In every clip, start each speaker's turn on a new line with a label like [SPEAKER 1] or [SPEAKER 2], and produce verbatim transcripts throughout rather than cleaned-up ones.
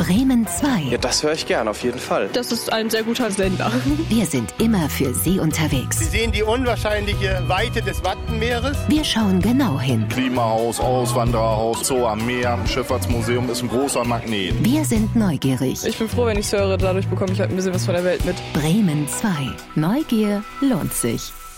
[SPEAKER 1] Bremen zwei.
[SPEAKER 2] Ja, das höre ich gern, auf jeden Fall.
[SPEAKER 3] Das ist ein sehr guter Sender.
[SPEAKER 1] Wir sind immer für Sie unterwegs.
[SPEAKER 4] Sie sehen die unwahrscheinliche Weite des Wattenmeeres.
[SPEAKER 1] Wir schauen genau hin.
[SPEAKER 5] Klimahaus, Auswandererhaus, Zoo am Meer, Schifffahrtsmuseum ist ein großer Magnet.
[SPEAKER 1] Wir sind neugierig.
[SPEAKER 3] Ich bin froh, wenn ich es höre. Dadurch bekomme ich halt ein bisschen was von der Welt mit.
[SPEAKER 1] Bremen zwei. Neugier lohnt sich.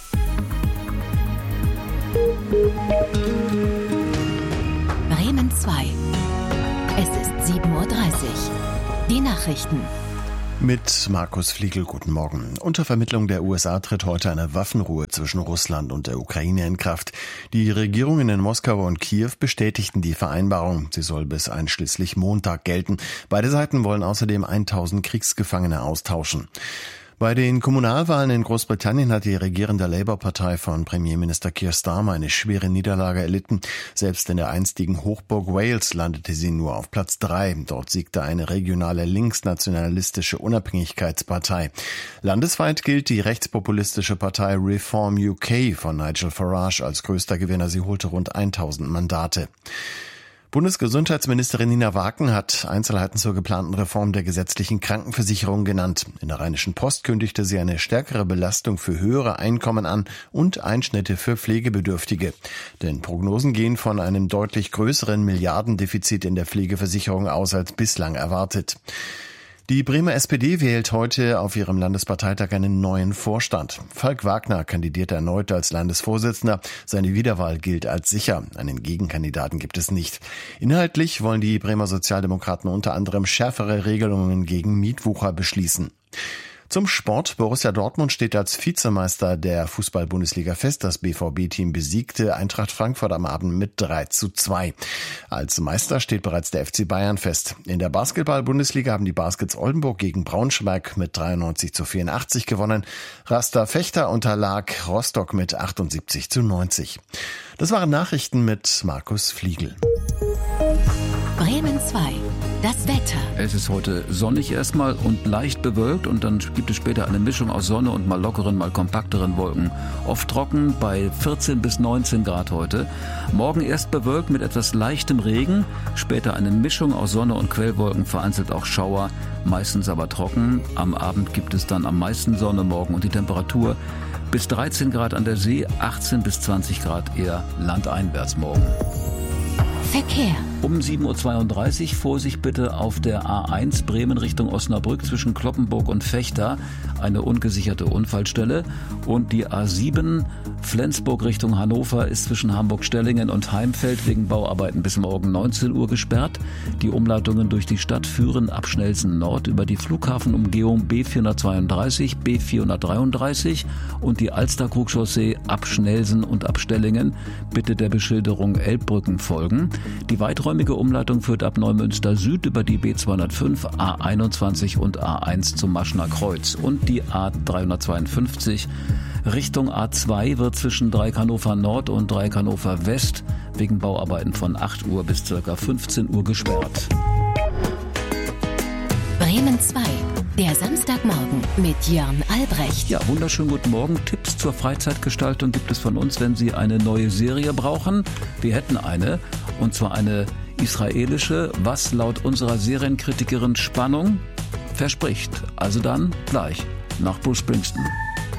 [SPEAKER 1] Bremen zwei. Es ist sieben Uhr dreißig. Die Nachrichten.
[SPEAKER 6] Mit Markus Fliegel, guten Morgen. Unter Vermittlung der U S A tritt heute eine Waffenruhe zwischen Russland und der Ukraine in Kraft. Die Regierungen in Moskau und Kiew bestätigten die Vereinbarung. Sie soll bis einschließlich Montag gelten. Beide Seiten wollen außerdem tausend Kriegsgefangene austauschen. Bei den Kommunalwahlen in Großbritannien hat die regierende Labour-Partei von Premierminister Keir Starmer eine schwere Niederlage erlitten. Selbst in der einstigen Hochburg Wales landete sie nur auf Platz drei. Dort siegte eine regionale linksnationalistische Unabhängigkeitspartei. Landesweit gilt die rechtspopulistische Partei Reform U K von Nigel Farage als größter Gewinner. Sie holte rund tausend Mandate. Bundesgesundheitsministerin Nina Waken hat Einzelheiten zur geplanten Reform der gesetzlichen Krankenversicherung genannt. In der Rheinischen Post kündigte sie eine stärkere Belastung für höhere Einkommen an und Einschnitte für Pflegebedürftige. Denn Prognosen gehen von einem deutlich größeren Milliardendefizit in der Pflegeversicherung aus als bislang erwartet. Die Bremer S P D wählt heute auf ihrem Landesparteitag einen neuen Vorstand. Falk Wagner kandidiert erneut als Landesvorsitzender. Seine Wiederwahl gilt als sicher. Einen Gegenkandidaten gibt es nicht. Inhaltlich wollen die Bremer Sozialdemokraten unter anderem schärfere Regelungen gegen Mietwucher beschließen. Zum Sport. Borussia Dortmund steht als Vizemeister der Fußball-Bundesliga fest. Das B V B-Team besiegte Eintracht Frankfurt am Abend mit drei zu zwei. Als Meister steht bereits der F C Bayern fest. In der Basketball-Bundesliga haben die Baskets Oldenburg gegen Braunschweig mit dreiundneunzig zu vierundachtzig gewonnen. Raster Fechter unterlag Rostock mit achtundsiebzig zu neunzig. Das waren Nachrichten mit Markus Fliegel.
[SPEAKER 1] Bremen zwei. Das Wetter.
[SPEAKER 7] Es ist heute sonnig erstmal und leicht bewölkt und dann gibt es später eine Mischung aus Sonne und mal lockeren, mal kompakteren Wolken. Oft trocken bei vierzehn bis neunzehn Grad heute. Morgen erst bewölkt mit etwas leichtem Regen, später eine Mischung aus Sonne und Quellwolken, vereinzelt auch Schauer, meistens aber trocken. Am Abend gibt es dann am meisten Sonne morgen und die Temperatur bis dreizehn Grad an der See, achtzehn bis zwanzig Grad eher landeinwärts morgen.
[SPEAKER 1] Verkehr.
[SPEAKER 7] Um sieben Uhr zweiunddreißig Vorsicht bitte auf der A eins Bremen Richtung Osnabrück zwischen Cloppenburg und Vechta, eine ungesicherte Unfallstelle. Und die A sieben Flensburg Richtung Hannover ist zwischen Hamburg-Stellingen und Heimfeld wegen Bauarbeiten bis morgen neunzehn Uhr gesperrt. Die Umleitungen durch die Stadt führen ab Schnelsen Nord über die Flughafenumgehung B vierhundertzweiunddreißig, B vierhundertdreiunddreißig und die Alster-Krugchaussee ab Schnelsen und ab Stellingen. Bitte der Beschilderung Elbbrücken folgen. Die weiträumige Umleitung führt ab Neumünster Süd über die B zweihundertfünf, A einundzwanzig und A eins zum Maschner Kreuz. Und die A dreihundertzweiundfünfzig Richtung A zwei wird zwischen Dreieck Hannover Nord und Dreieck Hannover West wegen Bauarbeiten von acht Uhr bis ca. fünfzehn Uhr gesperrt.
[SPEAKER 1] Bremen zwei. Der Samstagmorgen mit Jörn Albrecht.
[SPEAKER 7] Ja, wunderschönen guten Morgen. Tipps zur Freizeitgestaltung gibt es von uns, wenn Sie eine neue Serie brauchen. Wir hätten eine, und zwar eine israelische, was laut unserer Serienkritikerin Spannung verspricht. Also dann gleich nach Bruce Springsteen.